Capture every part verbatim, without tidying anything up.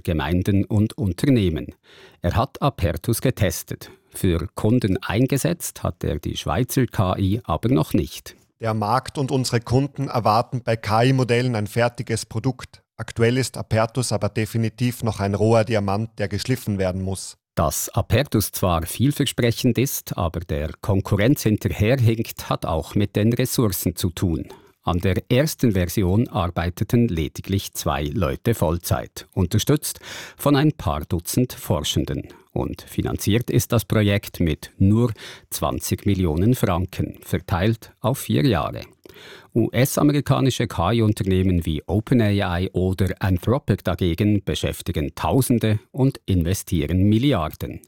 für Gemeinden und Unternehmen. Er hat Apertus getestet. Für Kunden eingesetzt hat er die Schweizer K I aber noch nicht. Der Markt und unsere Kunden erwarten bei K I-Modellen ein fertiges Produkt. Aktuell ist Apertus aber definitiv noch ein roher Diamant, der geschliffen werden muss. Dass Apertus zwar vielversprechend ist, aber der Konkurrenz hinterherhinkt, hat auch mit den Ressourcen zu tun. An der ersten Version arbeiteten lediglich zwei Leute Vollzeit, unterstützt von ein paar Dutzend Forschenden. Und finanziert ist das Projekt mit nur zwanzig Millionen Franken, verteilt auf vier Jahre. U S-amerikanische K I-Unternehmen wie OpenAI oder Anthropic dagegen beschäftigen Tausende und investieren Milliarden.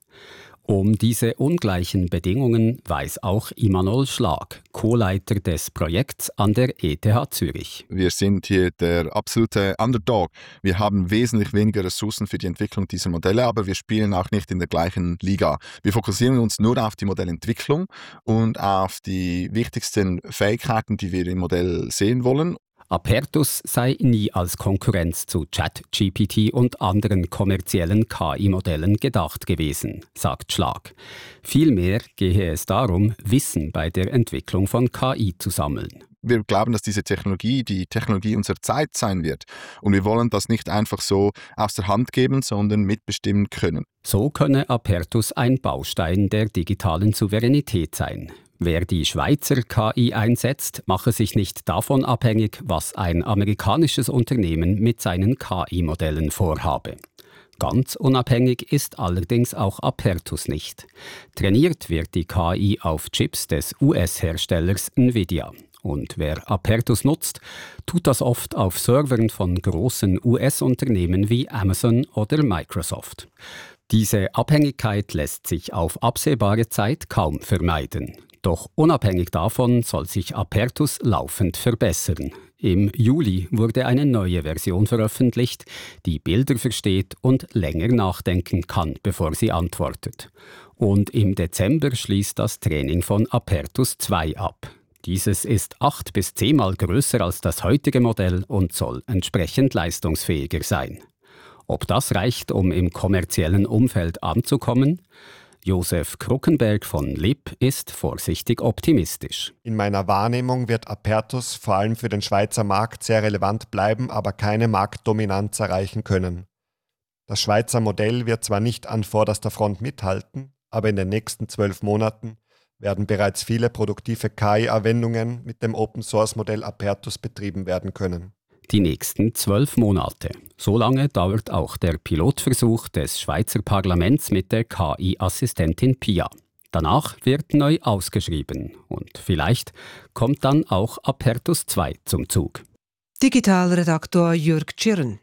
Um diese ungleichen Bedingungen weiß auch Imanol Schlag, Co-Leiter des Projekts an der E T H Zürich. Wir sind hier der absolute Underdog. Wir haben wesentlich weniger Ressourcen für die Entwicklung dieser Modelle, aber wir spielen auch nicht in der gleichen Liga. Wir fokussieren uns nur auf die Modellentwicklung und auf die wichtigsten Fähigkeiten, die wir im Modell sehen wollen. Apertus sei nie als Konkurrenz zu ChatGPT und anderen kommerziellen K I-Modellen gedacht gewesen, sagt Schlag. Vielmehr gehe es darum, Wissen bei der Entwicklung von K I zu sammeln. Wir glauben, dass diese Technologie die Technologie unserer Zeit sein wird. Und wir wollen das nicht einfach so aus der Hand geben, sondern mitbestimmen können. So könne Apertus ein Baustein der digitalen Souveränität sein. Wer die Schweizer K I einsetzt, mache sich nicht davon abhängig, was ein amerikanisches Unternehmen mit seinen K I-Modellen vorhabe. Ganz unabhängig ist allerdings auch Apertus nicht. Trainiert wird die K I auf Chips des U S-Herstellers Nvidia. Und wer Apertus nutzt, tut das oft auf Servern von großen U S-Unternehmen wie Amazon oder Microsoft. Diese Abhängigkeit lässt sich auf absehbare Zeit kaum vermeiden. Doch unabhängig davon soll sich Apertus laufend verbessern. Im Juli wurde eine neue Version veröffentlicht, die Bilder versteht und länger nachdenken kann, bevor sie antwortet. Und im Dezember schließt das Training von Apertus zwei ab. Dieses ist acht bis zehnmal größer als das heutige Modell und soll entsprechend leistungsfähiger sein. Ob das reicht, um im kommerziellen Umfeld anzukommen? Josef Kruckenberg von L I P ist vorsichtig optimistisch. In meiner Wahrnehmung wird Apertus vor allem für den Schweizer Markt sehr relevant bleiben, aber keine Marktdominanz erreichen können. Das Schweizer Modell wird zwar nicht an vorderster Front mithalten, aber in den nächsten zwölf Monaten werden bereits viele produktive K I-Anwendungen mit dem Open-Source-Modell Apertus betrieben werden können. Die nächsten zwölf Monate. So lange dauert auch der Pilotversuch des Schweizer Parlaments mit der K I-Assistentin Pia. Danach wird neu ausgeschrieben und vielleicht kommt dann auch Apertus zwei zum Zug. Digitalredaktor Jürg Tschirn.